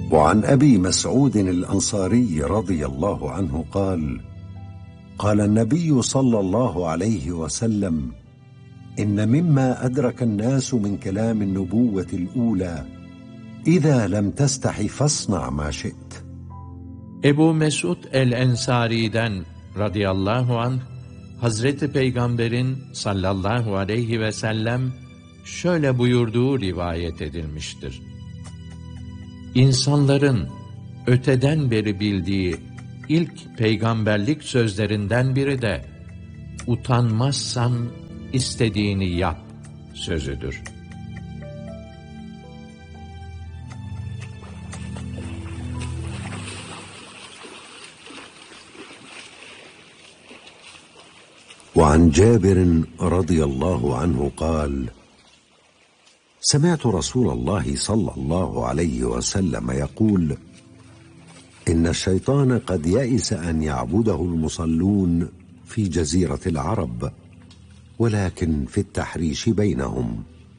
وعن أبي مسعود الأنصاري رضي الله عنه قال: قال النبي صلى الله عليه وسلم: إن مما أدرك الناس من كلام النبوة الأولى: إذا لم تستح فاصنع ما شئت. Ebu Mesud el-Ensari'den radıyallahu anh, Hazreti Peygamber'in sallallahu aleyhi ve sellem şöyle buyurduğu rivayet edilmiştir. İnsanların öteden beri bildiği ilk peygamberlik sözlerinden biri de utanmazsan istediğini yap sözüdür. وعن جابر رضي الله عنه قال: سمعت رسول الله صلى الله عليه وسلم يقول: إن الشيطان قد يئس أن يعبده المصلون في جزيرة العرب ولكن في التحريش بينهم.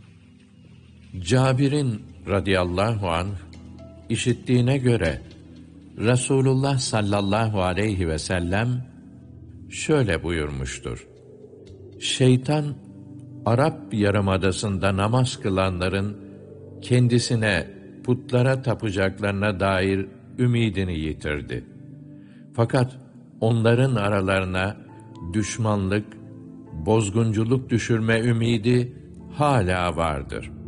Cabir'in radıyallahu anh işittiğine göre Resulullah sallallahu aleyhi ve sellem şöyle buyurmuştur: Şeytan, Arap Yarımadası'nda namaz kılanların kendisine, putlara tapacaklarına dair ümidini yitirdi. Fakat onların aralarına düşmanlık, bozgunculuk düşürme ümidi hala vardır.